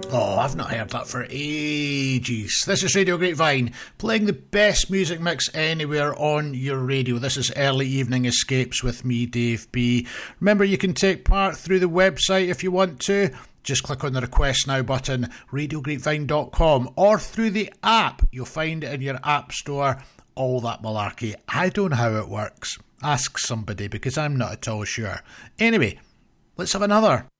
Oh, I've not heard that for ages. This is Radio Grapevine, playing the best music mix anywhere on your radio. This is Early Evening Escapes with me, Dave B. Remember, you can take part through the website if you want to. Just click on the Request Now button, radiograpevine.com, or through the app. You'll find it in your app store, all that malarkey. I don't know how it works. Ask somebody, because I'm not at all sure. Anyway, let's have another.